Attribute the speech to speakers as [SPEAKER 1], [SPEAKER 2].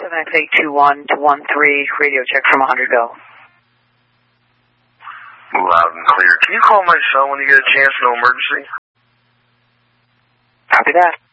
[SPEAKER 1] 7X821 to 13, radio check from 100 go.
[SPEAKER 2] Loud and clear. Can you call my cell when you get a chance? No emergency.
[SPEAKER 1] Copy that.